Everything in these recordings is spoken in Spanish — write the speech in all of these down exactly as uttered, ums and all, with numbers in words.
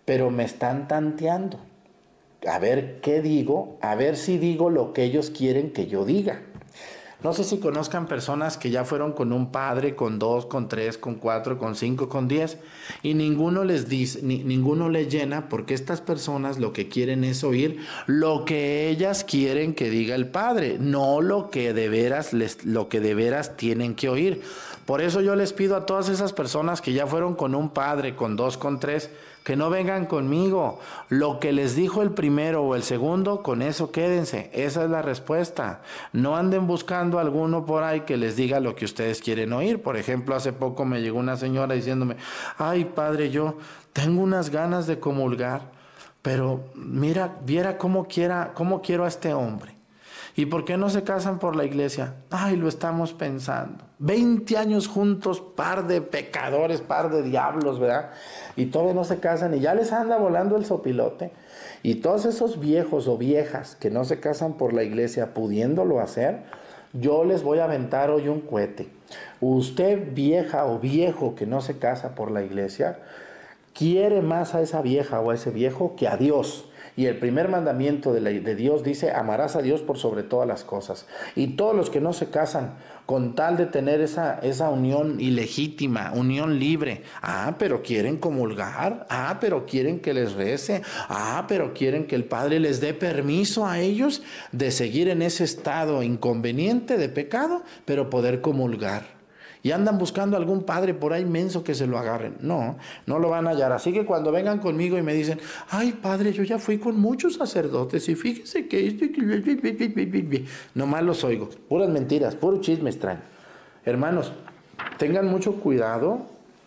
pero me están tanteando. A ver qué digo, a ver si digo lo que ellos quieren que yo diga. No sé si conozcan personas que ya fueron con un padre, con dos, con tres, con cuatro, con cinco, con diez, y ninguno les dice, ni, ninguno les llena, porque estas personas lo que quieren es oír lo que ellas quieren que diga el padre, no lo que de veras les, lo que de veras tienen que oír. Por eso yo les pido a todas esas personas que ya fueron con un padre, con dos, con tres, que no vengan conmigo. Lo que les dijo el primero o el segundo, con eso quédense. Esa es la respuesta. No anden buscando a alguno por ahí que les diga lo que ustedes quieren oír. Por ejemplo, hace poco me llegó una señora diciéndome, ay padre, yo tengo unas ganas de comulgar, pero mira, viera cómo quiera, cómo quiero a este hombre. ¿Y por qué no se casan por la iglesia? Ay, lo estamos pensando. veinte años juntos, par de pecadores, par de diablos, ¿verdad? Y todavía no se casan y ya les anda volando el sopilote. Y todos esos viejos o viejas que no se casan por la iglesia pudiéndolo hacer, yo les voy a aventar hoy un cohete. Usted, vieja o viejo que no se casa por la iglesia, quiere más a esa vieja o a ese viejo que a Dios. Y el primer mandamiento de, la, de Dios dice, amarás a Dios por sobre todas las cosas. Y todos los que no se casan con tal de tener esa, esa unión ilegítima, unión libre, ah, pero quieren comulgar, ah, pero quieren que les rece, ah, pero quieren que el Padre les dé permiso a ellos de seguir en ese estado inconveniente de pecado, pero poder comulgar. Y andan buscando algún padre por ahí menso que se lo agarren. No, no lo van a hallar. Así que cuando vengan conmigo y me dicen, ay padre, yo ya fui con muchos sacerdotes y fíjese que esto y que... Nomás los oigo. Puras mentiras, puros chismes traen. Hermanos, tengan mucho cuidado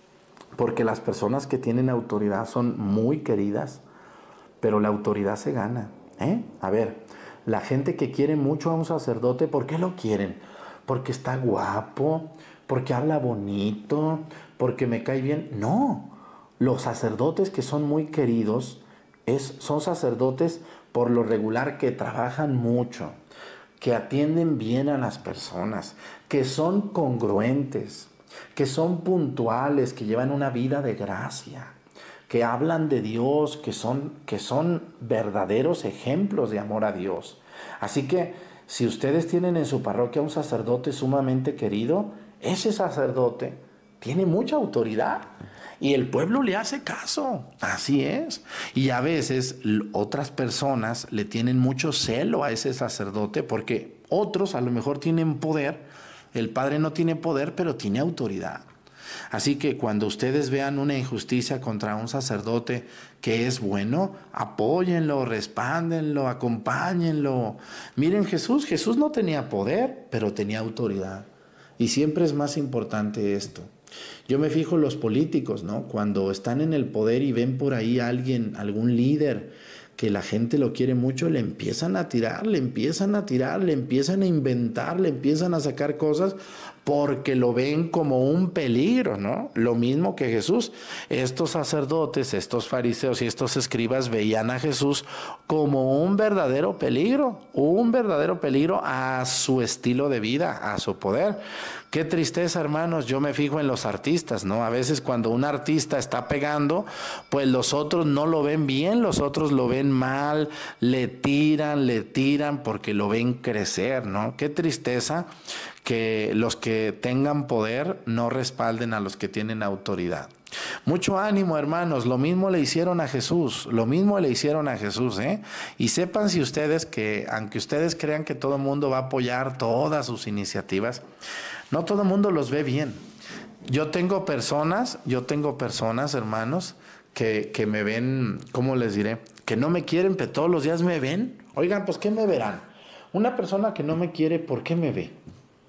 porque las personas que tienen autoridad son muy queridas, pero la autoridad se gana. ¿eh? A ver, la gente que quiere mucho a un sacerdote, ¿por qué lo quieren? Porque está guapo, porque habla bonito, porque me cae bien. No, los sacerdotes que son muy queridos es, son sacerdotes por lo regular que trabajan mucho, que atienden bien a las personas, que son congruentes, que son puntuales, que llevan una vida de gracia, que hablan de Dios, que son, que son verdaderos ejemplos de amor a Dios. Así que si ustedes tienen en su parroquia un sacerdote sumamente querido, ese sacerdote tiene mucha autoridad y el pueblo le hace caso, así es. Y a veces otras personas le tienen mucho celo a ese sacerdote porque otros a lo mejor tienen poder, el padre no tiene poder, pero tiene autoridad. Así que cuando ustedes vean una injusticia contra un sacerdote que es bueno, apóyenlo, respáldenlo, acompáñenlo. Miren Jesús, Jesús no tenía poder, pero tenía autoridad. Y siempre es más importante esto. Yo me fijo en los políticos, ¿no? Cuando están en el poder y ven por ahí a alguien, algún líder, que la gente lo quiere mucho, le empiezan a tirar, le empiezan a tirar, le empiezan a inventar, le empiezan a sacar cosas porque lo ven como un peligro, ¿no? Lo mismo que Jesús. Estos sacerdotes, estos fariseos y estos escribas veían a Jesús como un verdadero peligro, un verdadero peligro a su estilo de vida, a su poder. Qué tristeza, hermanos, yo me fijo en los artistas, ¿no? A veces cuando un artista está pegando, pues los otros no lo ven bien, los otros lo ven mal, le tiran, le tiran porque lo ven crecer, ¿no? Qué tristeza que los que tengan poder no respalden a los que tienen autoridad. Mucho ánimo, hermanos, lo mismo le hicieron a Jesús, lo mismo le hicieron a Jesús, ¿eh? Y sepan si ustedes que, aunque ustedes crean que todo el mundo va a apoyar todas sus iniciativas, no todo el mundo los ve bien. Yo tengo personas, yo tengo personas, hermanos, que, que me ven, ¿cómo les diré? Que no me quieren, pero todos los días me ven. Oigan, pues, ¿qué me verán? Una persona que no me quiere, ¿por qué me ve?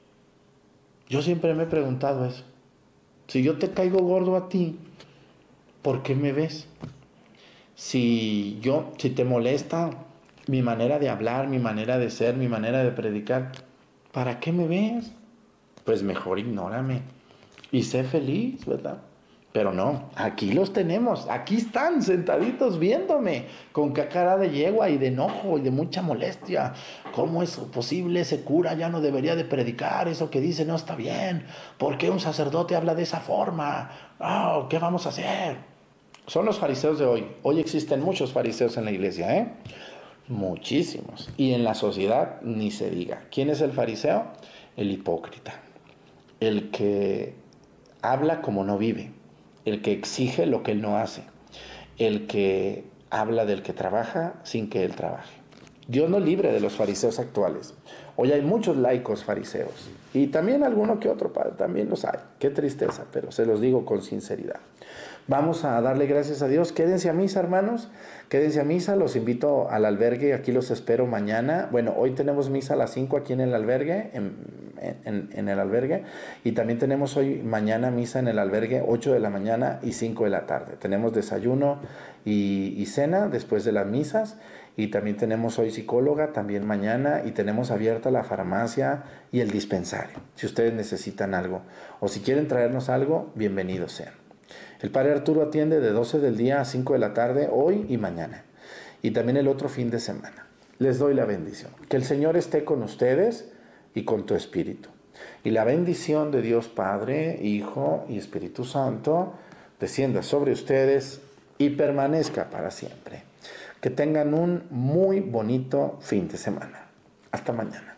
Yo siempre me he preguntado eso. Si yo te caigo gordo a ti, ¿por qué me ves? Si yo, si te molesta mi manera de hablar, mi manera de ser, mi manera de predicar, ¿para qué me ves? Pues mejor ignórame y sé feliz, ¿verdad? Pero no, aquí los tenemos, aquí están sentaditos viéndome, con cara de yegua y de enojo y de mucha molestia. ¿Cómo es posible? Ese cura ya no debería de predicar, eso que dice no está bien. ¿Por qué un sacerdote habla de esa forma? Oh, ¿qué vamos a hacer? Son los fariseos de hoy. Hoy existen muchos fariseos en la iglesia, ¿eh? Muchísimos. Y en la sociedad ni se diga. ¿Quién es el fariseo? El hipócrita. El que habla como no vive. El que exige lo que él no hace. El que habla del que trabaja sin que él trabaje. Dios nos libre de los fariseos actuales. Hoy hay muchos laicos fariseos. Y también alguno que otro, también los hay. Qué tristeza, pero se los digo con sinceridad. Vamos a darle gracias a Dios. Quédense a misa, hermanos. Quédense a misa. Los invito al albergue. Aquí los espero mañana. Bueno, hoy tenemos misa a las cinco aquí en el albergue. En, en, en el albergue. Y también tenemos hoy, mañana, misa en el albergue, ocho de la mañana y cinco de la tarde. Tenemos desayuno y, y cena después de las misas. Y también tenemos hoy psicóloga, también mañana. Y tenemos abierta la farmacia y el dispensario. Si ustedes necesitan algo. O si quieren traernos algo, bienvenidos sean. El Padre Arturo atiende de doce del día a cinco de la tarde, hoy y mañana. Y también el otro fin de semana. Les doy la bendición. Que el Señor esté con ustedes y con tu espíritu. Y la bendición de Dios Padre, Hijo y Espíritu Santo descienda sobre ustedes y permanezca para siempre. Que tengan un muy bonito fin de semana. Hasta mañana.